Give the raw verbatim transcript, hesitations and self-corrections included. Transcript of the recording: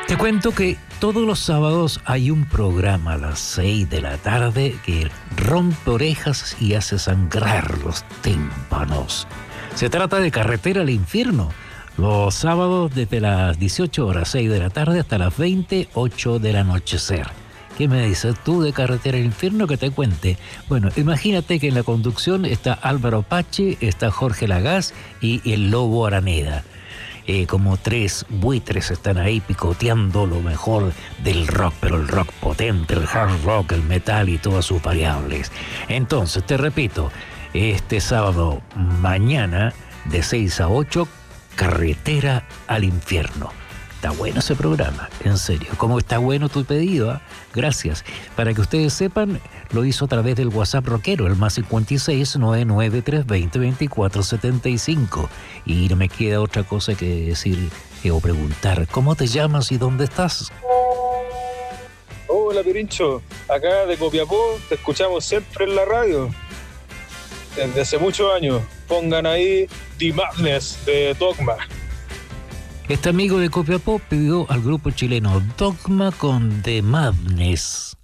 Te cuento que todos los sábados hay un programa a las seis de la tarde que rompe orejas y hace sangrar los tímpanos. Se trata de Carretera al Infierno, los sábados desde las dieciocho horas, seis de la tarde, hasta las veinte, ocho del anochecer. ¿Qué me dices tú de Carretera al Infierno que te cuente? Bueno, imagínate que en la conducción está Álvaro Pache, está Jorge Lagaz y el Lobo Araneda. Eh, como tres buitres están ahí picoteando lo mejor del rock, pero el rock potente, el hard rock, el metal y todas sus variables. Entonces, te repito, este sábado mañana de seis a ocho, Carretera al Infierno. Está bueno ese programa, en serio. ¿Cómo está bueno tu pedido? ¿Eh? Gracias. Para que ustedes sepan, lo hizo a través del WhatsApp rockero, el más cincuenta y seis, nueve nueve tres, veinte, veinticuatro, setenta y cinco. Y no me queda otra cosa que decir eh, o preguntar, ¿cómo te llamas y dónde estás? Hola, Pirincho. Acá de Copiapó, te escuchamos siempre en la radio. Desde hace muchos años. Pongan ahí The Madness de Dogma. Este amigo de Copiapó pidió al grupo chileno Dogma con The Madness.